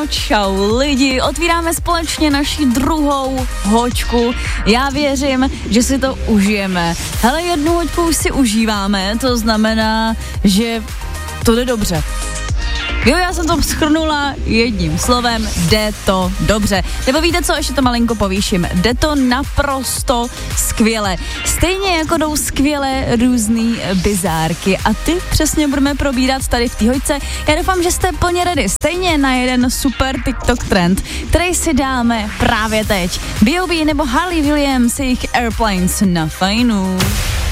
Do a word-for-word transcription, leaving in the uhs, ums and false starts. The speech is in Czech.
čau lidi, otvíráme společně naši druhou hoďku. Já věřím, že si to užijeme. Hele, jednu hoďku už si užíváme, to znamená, že to jde dobře. Jo, já jsem to shrnula jedním slovem, jde to dobře. Nebo víte co, ještě to malinko povýším. Jde to naprosto skvěle. Stejně jako jdou skvěle různý bizárky. A ty přesně budeme probírat tady v té hoďce. Já doufám, že jste plně ready. Stejně na jeden super TikTok trend, který si dáme právě teď. B O B nebo Hayley Williams, jejich Airplanes na fajnu.